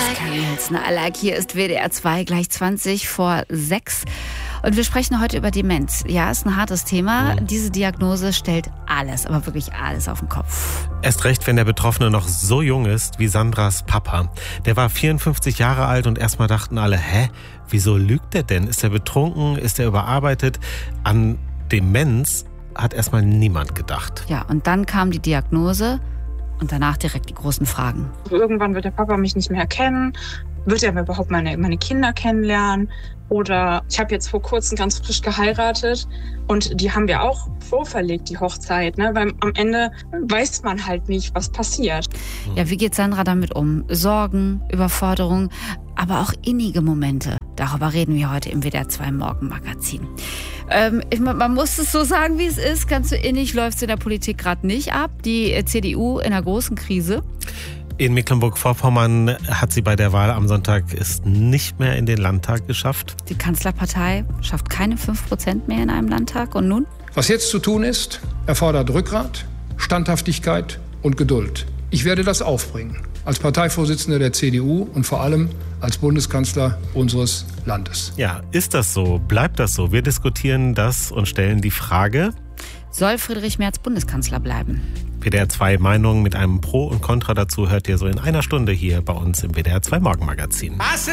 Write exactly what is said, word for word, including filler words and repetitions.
Carrie Hilton, I like. Hier ist W D R zwei, gleich zwanzig vor sechs. Und wir sprechen heute über Demenz. Ja, ist ein hartes Thema. Mhm. Diese Diagnose stellt alles, aber wirklich alles auf den Kopf. Erst recht, wenn der Betroffene noch so jung ist wie Sandras Papa. Der war vierundfünfzig Jahre alt und erstmal dachten alle, hä, wieso lügt der denn? Ist er betrunken? Ist er überarbeitet? An Demenz hat erstmal niemand gedacht. Ja, und dann kam die Diagnose und danach direkt die großen Fragen. Irgendwann wird der Papa mich nicht mehr erkennen. Wird er überhaupt meine, meine Kinder kennenlernen? Oder ich habe jetzt vor kurzem ganz frisch geheiratet und die haben wir auch vorverlegt, die Hochzeit, ne? Weil am Ende weiß man halt nicht, was passiert. Ja, wie geht Sandra damit um? Sorgen, Überforderung, aber auch innige Momente. Darüber reden wir heute im W D R zwei Morgenmagazin. Ähm, man muss es so sagen, wie es ist. Ganz so innig läuft es in der Politik gerade nicht ab. Die C D U in einer großen Krise. In Mecklenburg-Vorpommern hat sie bei der Wahl am Sonntag es nicht mehr in den Landtag geschafft. Die Kanzlerpartei schafft keine fünf Prozent mehr in einem Landtag. Und nun? Was jetzt zu tun ist, erfordert Rückgrat, Standhaftigkeit und Geduld. Ich werde das aufbringen. Als Parteivorsitzender der C D U und vor allem als Bundeskanzler unseres Landes. Ja, ist das so? Bleibt das so? Wir diskutieren das und stellen die Frage: Soll Friedrich Merz Bundeskanzler bleiben? W D R zwei Meinungen mit einem Pro und Contra dazu hört ihr so in einer Stunde hier bei uns im W D R zwei Morgenmagazin.